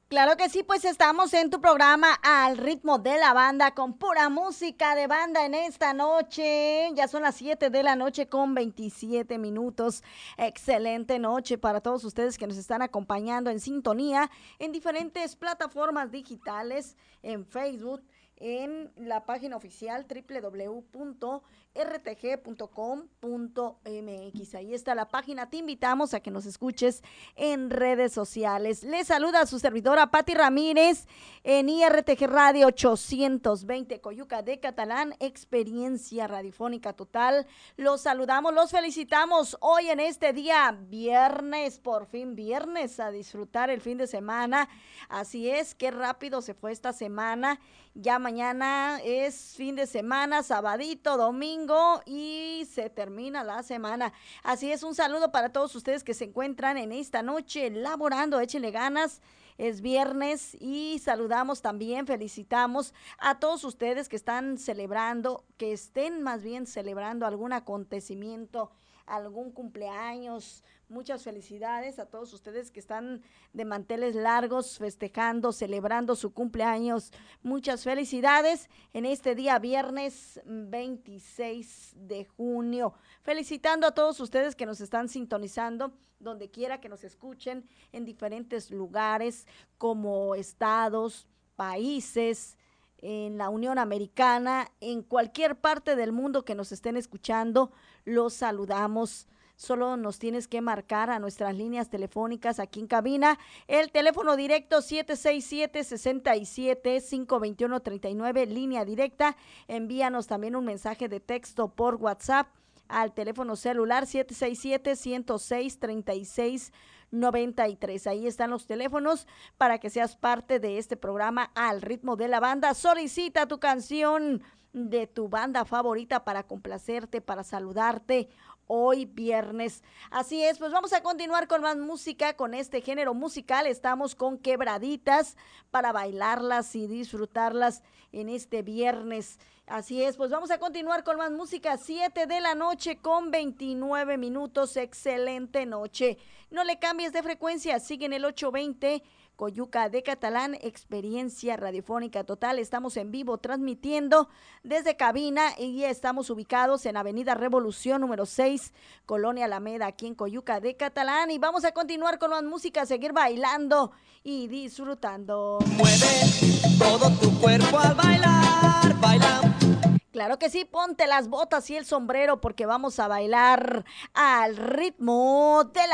Claro que sí, pues estamos en tu programa Al ritmo de la banda con pura música de banda en esta noche. Ya son las 7 de la noche con 27 minutos. Excelente noche para todos ustedes que nos están acompañando en sintonía en diferentes plataformas digitales, en Facebook, en la página oficial www.rtg.com.mx. Ahí está la página. Te invitamos a que nos escuches en redes sociales. Les saluda a su servidora Patti Ramírez en IRTG Radio 820 Coyuca de Catalán, experiencia radiofónica total. Los saludamos, los felicitamos hoy en este día viernes, por fin viernes, a disfrutar el fin de semana. Así es, qué rápido se fue esta semana. Ya mañana es fin de semana, sabadito, domingo y se termina la semana. Así es, un saludo para todos ustedes que se encuentran en esta noche laborando, échenle ganas. Es viernes y saludamos también, felicitamos a todos ustedes que están celebrando, que estén más bien celebrando algún acontecimiento, algún cumpleaños. Muchas felicidades a todos ustedes que están de manteles largos, festejando, celebrando su cumpleaños. Muchas felicidades en este día viernes 26 de junio. Felicitando a todos ustedes que nos están sintonizando, donde quiera que nos escuchen, en diferentes lugares como estados, países, en la Unión Americana, en cualquier parte del mundo que nos estén escuchando, los saludamos. Solo nos tienes que marcar a nuestras líneas telefónicas aquí en cabina. El teléfono directo 767-67-521-39, línea directa. Envíanos también un mensaje de texto por WhatsApp al teléfono celular 767-106-3693. Ahí están los teléfonos para que seas parte de este programa Al ritmo de la banda. Solicita tu canción de tu banda favorita para complacerte, para saludarte hoy viernes. Así es, pues vamos a continuar con más música, con este género musical. Estamos con quebraditas para bailarlas y disfrutarlas en este viernes. Así es, pues vamos a continuar con más música, 7 de la noche con 29 minutos, excelente noche. No le cambies de frecuencia, sigue en el 820 Coyuca de Catalán, experiencia radiofónica total. Estamos en vivo transmitiendo desde cabina y estamos ubicados en Avenida Revolución número 6, Colonia Alameda, aquí en Coyuca de Catalán. Y vamos a continuar con más música, seguir bailando y disfrutando. Mueve todo tu cuerpo al bailar, baila. Claro que sí, ponte las botas y el sombrero porque vamos a bailar al ritmo de la